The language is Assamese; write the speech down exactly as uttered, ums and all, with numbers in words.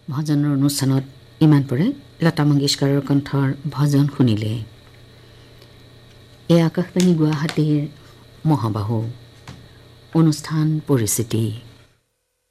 ভজনৰ অনুষ্ঠানত ইমান পৰে লতা মংগেশকাৰৰ কণ্ঠৰ ভজন শুনিলে। এই আকাশবাণী গুৱাহাটীৰ মহাবাহু অনুষ্ঠান পৰিচিতি।